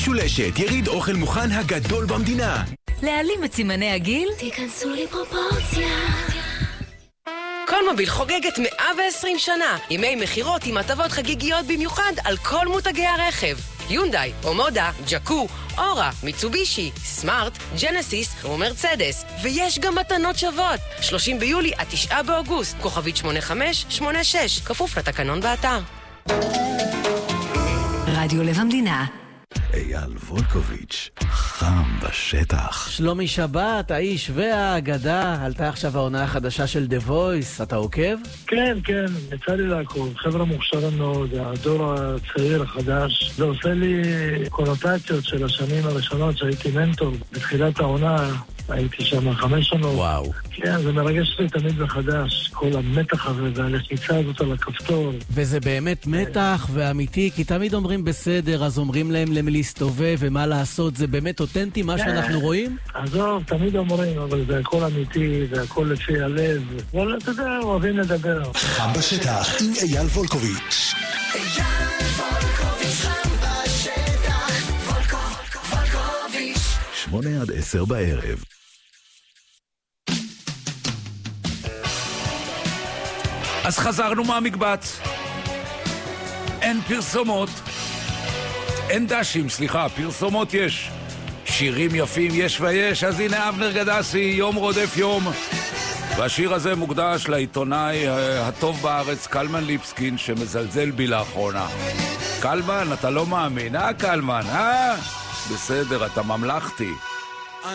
שולשת, יריד אוכל מוכן הגדול במדינה. להעלים את סימני הגיל? תיכנסו לפרופורציה. קולמוביל חוגגת 120 שנה. ימי מחירות עם הטבות חגיגיות במיוחד על כל מותגי הרכב. יונדאי, אומודה, ג'קו, אורה, מיצובישי, סמארט, ג'נסיס ומרצדס. ויש גם מתנות שוות. 30 ביולי עד 9 באוגוסט. כוכבית 8586. כפוף לתקנון באתר. רדיו לב המדינה. אייל וולקוביץ', חם בשטח. שלומי שבת, האיש והאגדה. עלתה עכשיו העונה החדשה של The Voice, אתה עוקב? כן, יצא לי לעקוב. חבר'ה מוכשרים מאוד, הדור הצעיר החדש. זה עושה לי קונוטציות של השנים הראשונות שהייתי מנטור. בתחילת העונה הייתי שם 5 שנות. וואו. כן, זה מרגש לי תמיד מחדש, כל המתח הזה והלחיצה הזאת על הכפתור. וזה באמת מתח ואמיתי, כי תמיד אומרים בסדר, אז אומרים להם למי להסתובב ומה לעשות, זה באמת אותנטי מה שאנחנו רואים? עזוב, תמיד אומרים, אבל זה הכל אמיתי, זה הכל לפי הלב. אבל אתה יודע, אוהבים לדבר. חם בשטח עם אייל וולקוביץ'. אייל וולקוביץ', חם בשטח. וולקוביץ' 8-10 בערב. אז חזרנו מהמקבץ. אין פרסומות. אין דשים, סליחה, פרסומות יש. שירים יפים יש ויש, אז הנה אבנר גדסי, יום רודף יום. והשיר הזה מוקדש לעיתונאי הטוב בארץ, קלמן ליבסקין, שמזלזל בי לאחרונה. קלמן, אתה לא מאמין, קלמן, בסדר, אתה ממלכתי.